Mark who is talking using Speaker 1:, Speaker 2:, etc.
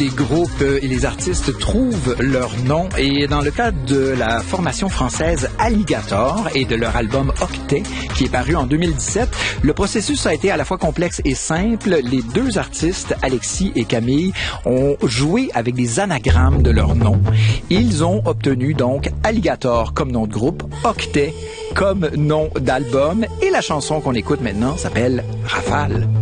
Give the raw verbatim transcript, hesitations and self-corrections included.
Speaker 1: les groupes et les artistes trouvent leur nom. Et dans le cas de la formation française Alligator et de leur album Octet, qui est paru en deux mille dix-sept, le processus a été à la fois complexe et simple. Les deux artistes, Alexis et Camille, ont joué avec des anagrammes de leur nom. Ils ont obtenu donc Alligator comme nom de groupe, Octet comme nom d'album. Et la chanson qu'on écoute maintenant s'appelle Rafale.